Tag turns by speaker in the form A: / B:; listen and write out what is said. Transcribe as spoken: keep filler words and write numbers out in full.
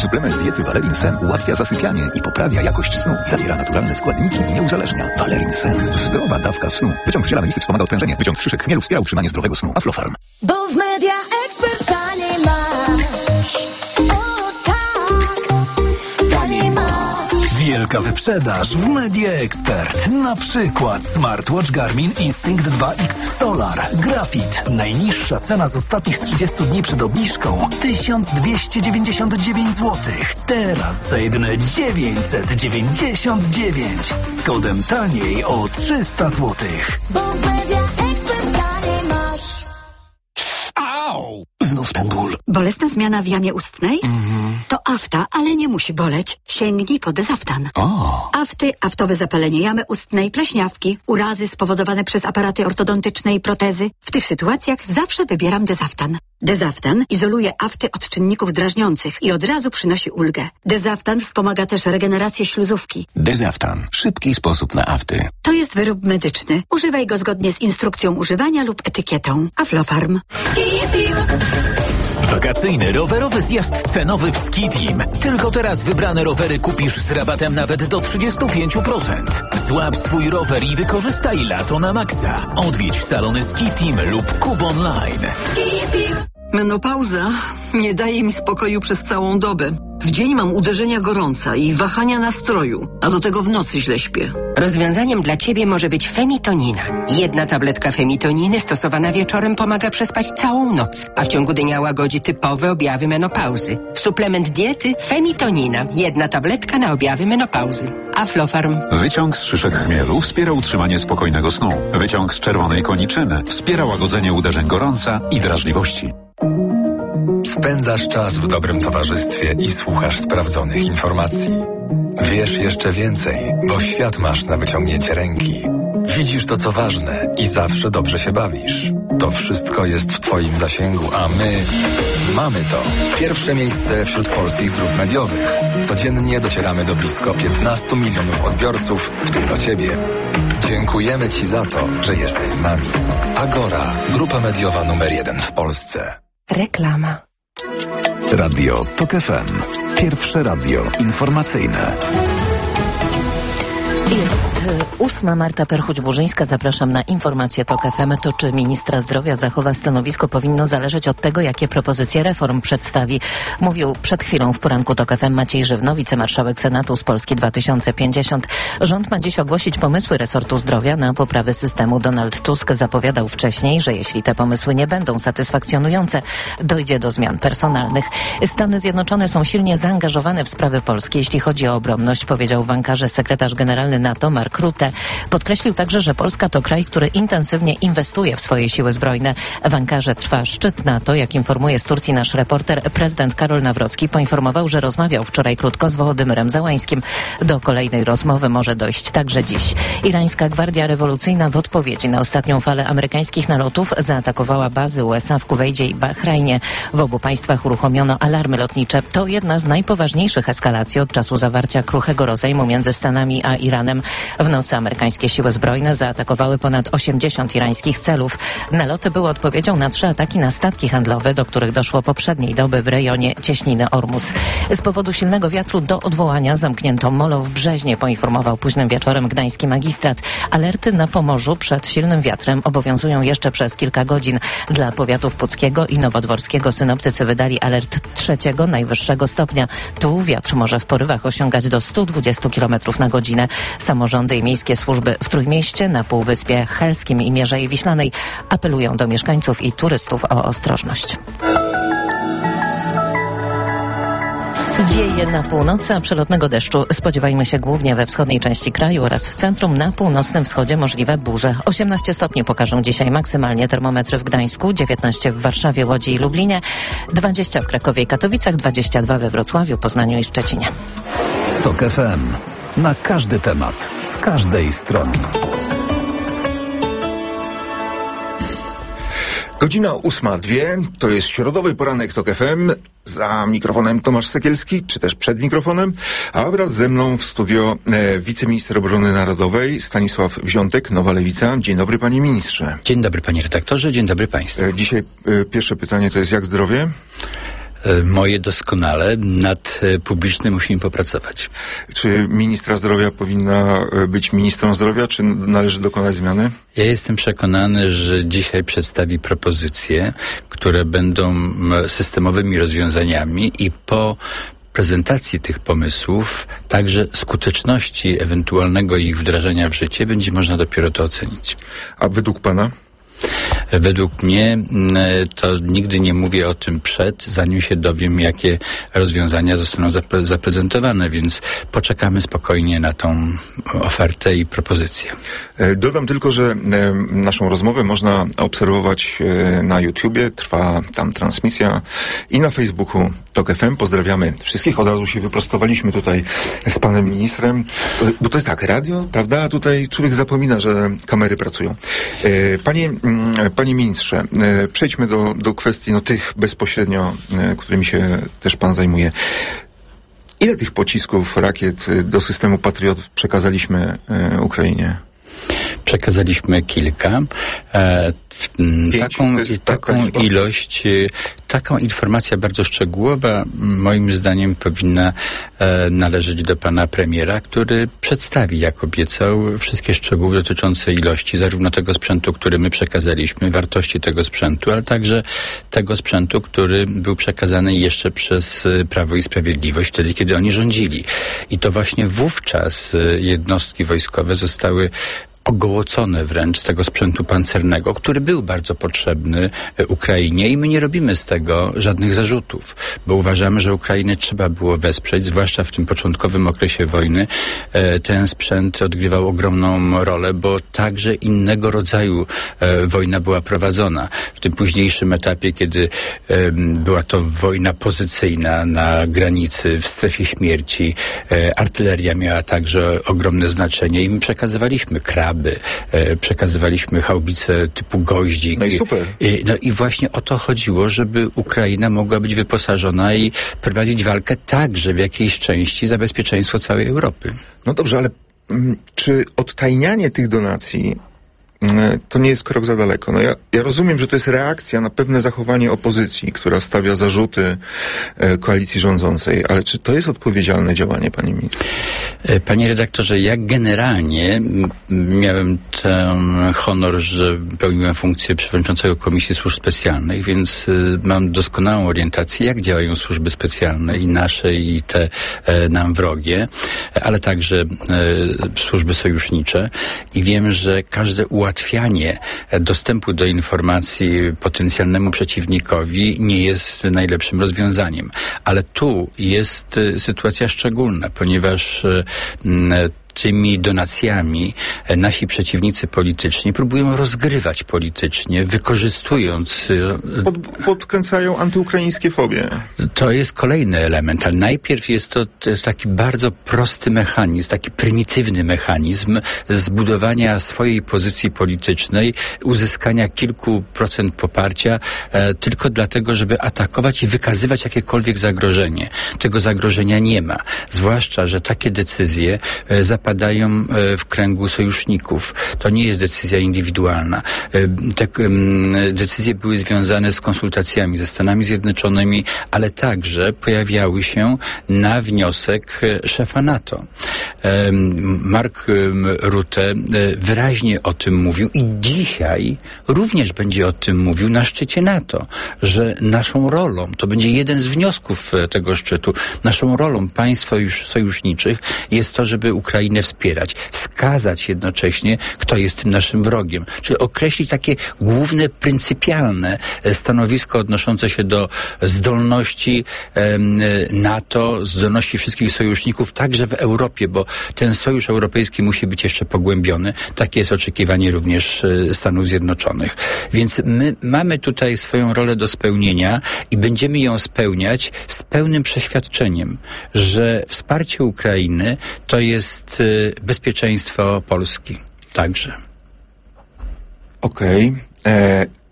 A: Suplement diety Valerin Sen ułatwia zasypianie i poprawia jakość snu. Zawiera naturalne składniki i nie uzależnia. Valerin Sen. Zdrowa dawka snu. Wyciąg z ziela melisy wspomaga odprężenie. Wyciąg z szyszek chmielu wspiera utrzymanie zdrowego snu. Aflofarm.
B: Bo w Media Expert taniej masz. O tak, taniej masz.
C: Wielka wyprzedaż w Media Expert. Na przykład smartwatch Garmin Instinct dwa X Solar. Grafit. Najniższa cena z ostatnich trzydziestu dni przed obniżką tysiąc dwieście dziewięćdziesiąt dziewięć złotych. Teraz za jedyne dziewięćset dziewięćdziesiąt dziewięć. Z kodem taniej o trzysta złotych.
B: Bo w Media Expert taniej masz.
C: Au! Znów ten ból.
D: Bolesna zmiana w jamie ustnej?
C: Mhm.
D: To afta, ale nie musi boleć. Sięgnij po Dezaftan.
C: O!
D: Afty, aftowe zapalenie jamy ustnej, pleśniawki, urazy spowodowane przez aparaty ortodontyczne i protezy. W tych sytuacjach zawsze wybieram Dezaftan. Dezaftan izoluje afty od czynników drażniących i od razu przynosi ulgę. Dezaftan wspomaga też regenerację śluzówki.
A: Dezaftan. Szybki sposób na afty.
D: To jest wyrób medyczny. Używaj go zgodnie z instrukcją używania lub etykietą. Aflofarm.
E: Wakacyjny rowerowy zjazd cenowy w Ski Team. Tylko teraz wybrane rowery kupisz z rabatem nawet do trzydzieści pięć procent. Złap swój rower i wykorzystaj lato na maksa. Odwiedź salony Ski Team lub Kub Online.
D: Ski Team.
F: Menopauza nie daje mi spokoju przez całą dobę. W dzień mam uderzenia gorąca i wahania nastroju, a do tego w nocy źle śpię.
G: Rozwiązaniem dla Ciebie może być Femitonina. Jedna tabletka Femitoniny stosowana wieczorem pomaga przespać całą noc, a w ciągu dnia łagodzi typowe objawy menopauzy. Suplement diety Femitonina. Jedna tabletka na objawy menopauzy. Aflofarm.
H: Wyciąg z szyszek chmielu wspiera utrzymanie spokojnego snu. Wyciąg z czerwonej koniczyny wspiera łagodzenie uderzeń gorąca i drażliwości.
I: Spędzasz czas w dobrym towarzystwie i słuchasz sprawdzonych informacji. Wiesz jeszcze więcej, bo świat masz na wyciągnięcie ręki. Widzisz to, co ważne i zawsze dobrze się bawisz. To wszystko jest w Twoim zasięgu, a my mamy to. Pierwsze miejsce wśród polskich grup mediowych. Codziennie docieramy do blisko piętnastu milionów odbiorców, w tym do Ciebie. Dziękujemy Ci za to, że jesteś z nami. Agora, grupa mediowa numer jeden w Polsce.
J: Reklama.
C: Radio Tok F M. Pierwsze radio informacyjne.
J: Jest ósma. Marta Perchuć-Burzyńska. Zapraszam na informację Tok F M. To czy ministra zdrowia zachowa stanowisko, powinno zależeć od tego, jakie propozycje reform przedstawi. Mówił przed chwilą w poranku Tok F M Maciej Żywno, wicemarszałek Senatu z Polski dwa tysiące pięćdziesiąt. Rząd ma dziś ogłosić pomysły resortu zdrowia na poprawę systemu. Donald Tusk zapowiadał wcześniej, że jeśli te pomysły nie będą satysfakcjonujące, dojdzie do zmian personalnych. Stany Zjednoczone są silnie zaangażowane w sprawy polskie, jeśli chodzi o obronność, powiedział w Ankarze sekretarz generalny NATO Mark Rutte. Podkreślił także, że Polska to kraj, który intensywnie inwestuje w swoje siły zbrojne. W Ankarze trwa szczyt NATO. Jak informuje z Turcji nasz reporter, prezydent Karol Nawrocki poinformował, że rozmawiał wczoraj krótko z Wołodymyrem Załańskim. Do kolejnej rozmowy może dojść także dziś. Irańska Gwardia Rewolucyjna w odpowiedzi na ostatnią falę amerykańskich nalotów zaatakowała bazy U S A w Kuwejdzie i Bahrajnie. W obu państwach uruchomiono alarmy lotnicze. To jedna z najpoważniejszych eskalacji od czasu zawarcia kruchego rozejmu między Stanami a Iranem. W nocy amerykańskie siły zbrojne zaatakowały ponad osiemdziesiąt irańskich celów. Naloty były odpowiedzią na trzy ataki na statki handlowe, do których doszło poprzedniej doby w rejonie cieśniny Ormus. Z powodu silnego wiatru do odwołania zamknięto molo w Brzeźnie, poinformował późnym wieczorem gdański magistrat. Alerty na Pomorzu przed silnym wiatrem obowiązują jeszcze przez kilka godzin. Dla powiatów puckiego i nowodworskiego synoptycy wydali alert trzeciego, najwyższego stopnia. Tu wiatr może w porywach osiągać do stu dwudziestu kilometrów na godzinę. Samorządy i miejskie służby w Trójmieście, na Półwyspie Helskim i Mierzei Wiślanej apelują do mieszkańców i turystów o ostrożność. Wieje na północy, a przelotnego deszczu spodziewajmy się głównie we wschodniej części kraju oraz w centrum. Na północnym wschodzie możliwe burze. osiemnaście stopni pokażą dzisiaj maksymalnie termometry w Gdańsku, dziewiętnaście w Warszawie, Łodzi i Lublinie, dwadzieścia w Krakowie i Katowicach, dwadzieścia dwa we Wrocławiu, Poznaniu i Szczecinie.
C: Tok F M. Na każdy temat, z każdej strony.
K: Godzina ósma dwie, to jest środowy poranek Tok F M. Za mikrofonem Tomasz Sekielski, czy też przed mikrofonem, a wraz ze mną w studio e, wiceminister obrony narodowej Stanisław Wziątek, Nowa Lewica. Dzień dobry, panie ministrze.
L: Dzień dobry, panie redaktorze, dzień dobry państwu.
K: E, dzisiaj e, pierwsze pytanie to jest, jak zdrowie?
L: Moje doskonale. Nad publicznym musimy popracować.
K: Czy ministra zdrowia powinna być ministrą zdrowia, czy należy dokonać zmiany?
L: Ja jestem przekonany, że dzisiaj przedstawi propozycje, które będą systemowymi rozwiązaniami i po prezentacji tych pomysłów, także skuteczności ewentualnego ich wdrażania w życie będzie można dopiero to ocenić.
K: A według pana?
L: Według mnie to nigdy nie mówię o tym przed, zanim się dowiem, jakie rozwiązania zostaną zapre- zaprezentowane, więc poczekamy spokojnie na tą ofertę i propozycję.
K: Dodam tylko, że naszą rozmowę można obserwować na YouTubie, trwa tam transmisja i na Facebooku Tok F M. Pozdrawiamy wszystkich. Od razu się wyprostowaliśmy tutaj z panem ministrem, bo to jest tak, radio, prawda? A tutaj człowiek zapomina, że kamery pracują. Panie Panie ministrze, przejdźmy do, do kwestii no, tych bezpośrednio, którymi się też pan zajmuje. Ile tych pocisków, rakiet do systemu Patriot przekazaliśmy Ukrainie?
L: Przekazaliśmy kilka. E,
K: Pięć,
L: taką taką ilość, taką informacja bardzo szczegółowa moim zdaniem powinna e, należeć do pana premiera, który przedstawi, jak obiecał, wszystkie szczegóły dotyczące ilości zarówno tego sprzętu, który my przekazaliśmy, wartości tego sprzętu, ale także tego sprzętu, który był przekazany jeszcze przez Prawo i Sprawiedliwość wtedy, kiedy oni rządzili. I to właśnie wówczas jednostki wojskowe zostały ogołocone wręcz z tego sprzętu pancernego, który był bardzo potrzebny Ukrainie i my nie robimy z tego żadnych zarzutów, bo uważamy, że Ukrainę trzeba było wesprzeć, zwłaszcza w tym początkowym okresie wojny. Ten sprzęt odgrywał ogromną rolę, bo także innego rodzaju wojna była prowadzona. W tym późniejszym etapie, kiedy była to wojna pozycyjna na granicy, w strefie śmierci, artyleria miała także ogromne znaczenie i my przekazywaliśmy kraby, E, przekazywaliśmy haubice typu goździk.
K: No i super.
L: I, no i właśnie o to chodziło, żeby Ukraina mogła być wyposażona i prowadzić walkę także w jakiejś części za bezpieczeństwo całej Europy.
K: No dobrze, ale m, czy odtajnianie tych donacji to nie jest krok za daleko? No ja, ja rozumiem, że to jest reakcja na pewne zachowanie opozycji, która stawia zarzuty e, koalicji rządzącej, ale czy to jest odpowiedzialne działanie, panie ministrze?
L: Panie redaktorze, ja generalnie miałem ten honor, że pełniłem funkcję przewodniczącego Komisji Służb Specjalnych, więc y, mam doskonałą orientację, jak działają służby specjalne i nasze, i te e, nam wrogie, ale także e, służby sojusznicze i wiem, że każde ułatwienie Ułatwianie dostępu do informacji potencjalnemu przeciwnikowi nie jest najlepszym rozwiązaniem. Ale tu jest sytuacja szczególna, ponieważ tymi donacjami nasi przeciwnicy polityczni próbują rozgrywać politycznie, wykorzystując...
K: Pod, podkręcają antyukraińskie fobie.
L: To jest kolejny element, ale najpierw jest to, to jest taki bardzo prosty mechanizm, taki prymitywny mechanizm zbudowania swojej pozycji politycznej, uzyskania kilku procent poparcia e, tylko dlatego, żeby atakować i wykazywać jakiekolwiek zagrożenie. Tego zagrożenia nie ma. Zwłaszcza, że takie decyzje e, zapadają w kręgu sojuszników. To nie jest decyzja indywidualna. Te decyzje były związane z konsultacjami ze Stanami Zjednoczonymi, ale także pojawiały się na wniosek szefa NATO. Mark Rutte wyraźnie o tym mówił i dzisiaj również będzie o tym mówił na szczycie NATO, że naszą rolą, to będzie jeden z wniosków tego szczytu, naszą rolą państw sojuszniczych jest to, żeby Ukrainę wspierać, wskazać jednocześnie, kto jest tym naszym wrogiem. Czyli określić takie główne, pryncypialne stanowisko odnoszące się do zdolności em, NATO, zdolności wszystkich sojuszników, także w Europie, bo ten sojusz europejski musi być jeszcze pogłębiony. Takie jest oczekiwanie również Stanów Zjednoczonych. Więc my mamy tutaj swoją rolę do spełnienia i będziemy ją spełniać z pełnym przeświadczeniem, że wsparcie Ukrainy to jest bezpieczeństwo Polski także.
K: Okej. Okay.